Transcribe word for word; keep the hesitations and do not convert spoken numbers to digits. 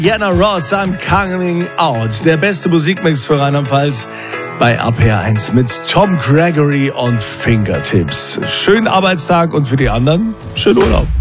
Diana Ross, I'm Coming Out. Der beste Musikmix für Rheinland-Pfalz bei A P R eins mit Tom Gregory und Fingertips. Schönen Arbeitstag und für die anderen schönen Urlaub.